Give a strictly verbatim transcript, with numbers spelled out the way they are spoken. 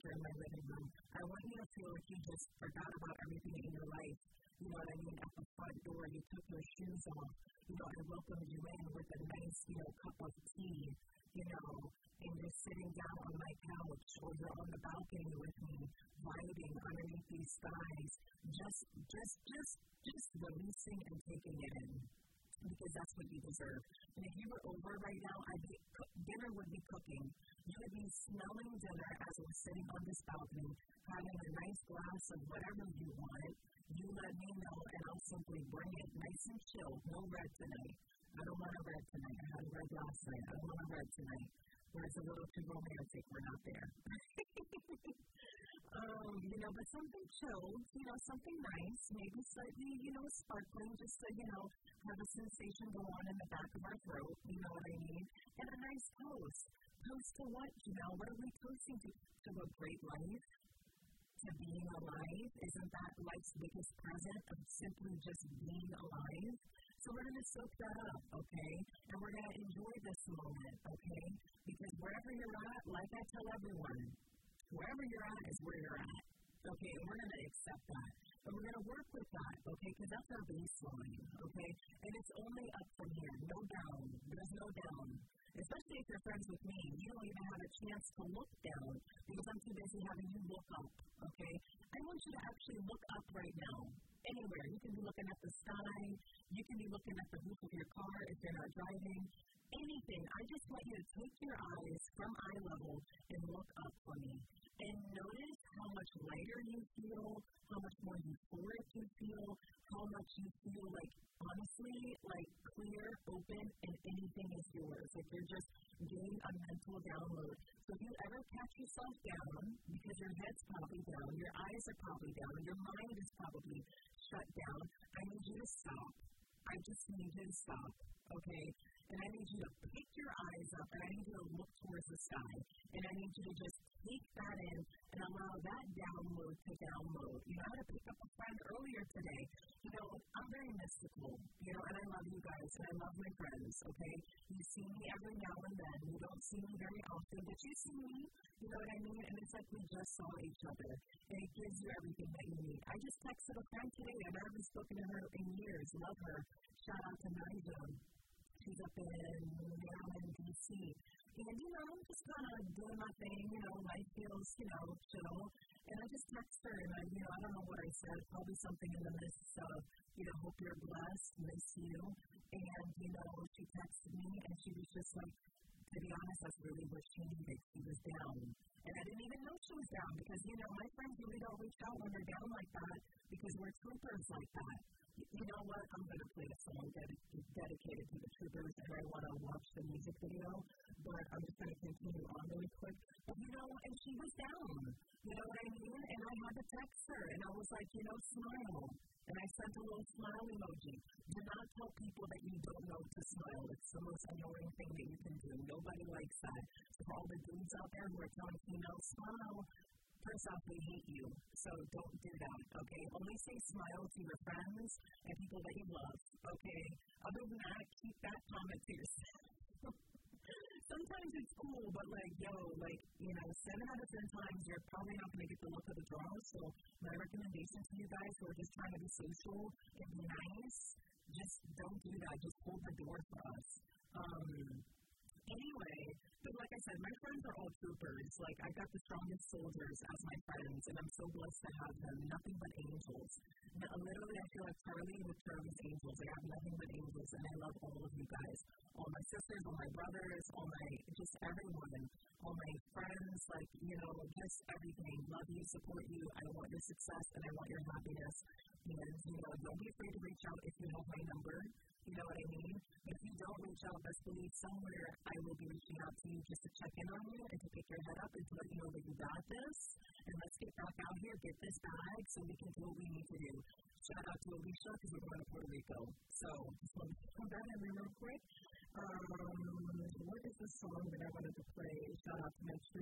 in my living room. I want you to feel like you just forgot about everything in your life. You know what I mean? At the front door, you took your shoes off. You know, I welcomed you in with a nice, you know, cup of tea, you know, and you're sitting down on my couch or you're on the balcony with me, vibing underneath these skies, just, just, just, just releasing and taking it in. Because that's what you deserve. And if you were over right now, I'd be, dinner would be cooking. You would be smelling dinner as we're sitting on this balcony, having a nice glass of whatever you want. You let me know, and I'll simply bring it nice and chilled. No red tonight. I don't want a red tonight. I had a red last night. I don't want a red tonight. Where it's a little too romantic. We're not there. Um, you know, but something chilled, you know, something nice, maybe slightly, you know, sparkling, just to, you know, have a sensation go on in the back of our throat, you know what I mean? And a nice toast. Toast to what, you know? What are we toasting to? To a great life? To being alive? Isn't that life's biggest present of simply just being alive? So we're going to soak that up, okay? And we're going to enjoy this moment, okay? Because wherever you're at, like I tell everyone, wherever you're at is where you're at, okay? And we're going to accept that. And we're going to work with that, okay? Because that's our baseline, okay? And it's only up from here, no down. There's no down. Especially if you're friends with me, you don't even have a chance to look down because I'm too busy having you look up, okay? I want you to actually look up right now, anywhere. You can be looking at the sky. You can be looking at the roof of your car if you're not driving. Anything. I just want you to take your eyes from eye level and look up for me. And notice how much lighter you feel, how much more euphoric you feel, how much you feel like, honestly, like clear, open, and anything is yours. Like you're just getting a mental download. So if you ever catch yourself down, because your head's probably down, your eyes are probably down, your mind is probably shut down, I need you to stop. I just need you to stop, okay? And I need you to pick your eyes up, and I need you to look towards the sky. And I need you to just take that in and allow that download to download. You know, I had to pick up a friend earlier today. You know, I'm very mystical, you know, and I love you guys, and I love my friends, okay? You see me every now and then. You don't see me very often, but you see me, you know what I mean? And it's like we just saw each other, and it gives you everything that you need. I just texted a friend today. I've never spoken to her in years. Love her. Shout out to Nigel. She's up in Maryland, D C And, you know, I'm just kind of doing my thing, you know, life feels, you know, chill. And I just text her, and I, you know, I don't know what I said, probably something in the midst of, you know, hope you're blessed, miss you. And, you know, she texted me, and she was just like, to be honest, that's really what she needed. She was down. And I didn't even know she was down because, you know, my friends really don't reach out when they're down like that because we're troopers like that. You know what? I'm going to play a song ded- dedicated to the troopers, and I want to watch the music video, but I'm just going to continue on really quick. But, you know, and she was down. You know what I mean? And I had to text her, and I was like, you know, smile. And I sent a little smile emoji. Do not tell people that you don't know to smile. It's the most annoying thing that you can do. Nobody likes that. So for all the dudes out there who are telling females, smile, first off, we hate you, so don't do that, okay? Only say smile to your friends and people that you love, okay? Other than that, keep that comment to yourself. Sometimes it's cool, but like, yo, like, you know, seven out of ten times you're probably not going to get the look of the draw, so my recommendation to you guys who are just trying to be social and be nice, just don't do that. Just hold the door for us. Um... Anyway, but like I said, my friends are all troopers. Like, I got the strongest soldiers as my friends, and I'm so blessed to have them. Nothing but angels. Now, literally, I feel like Charlie with Charlie's Angels. I have nothing but angels, and I love all of you guys. All my sisters, all my brothers, all my, just everyone. All my friends, like, you know, just everything. Love you, support you. I want your success, and I want your happiness. And, you know, don't be afraid to reach out if you have my number. You know what I mean? If you don't reach out, best believe somewhere I will be reaching out to you just to check in on you and to pick your head up and to let you know that you got this. And let's get back out here, get this bag so we can do what we need to do. Shout out to Alicia because we're going to Puerto Rico. So just want to come back in real quick. Um, what is the song that I wanted to play? Shout out to my